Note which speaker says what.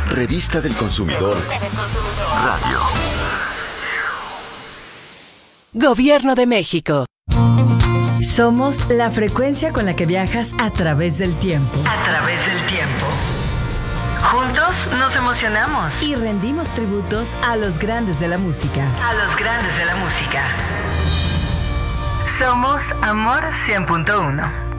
Speaker 1: Revista del Consumidor. Radio.
Speaker 2: Gobierno de México.
Speaker 3: Somos la frecuencia con la que viajas a través del tiempo.
Speaker 4: A través del tiempo. Juntos nos emocionamos.
Speaker 3: Y rendimos tributos a los grandes de la música.
Speaker 4: A los grandes de la música. Somos Amor 100.1.